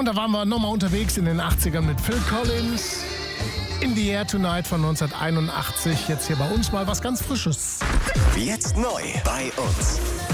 Und da waren wir nochmal unterwegs in den 80ern mit Phil Collins. In the Air Tonight von 1981. Jetzt hier bei uns mal was ganz Frisches. Jetzt neu bei uns.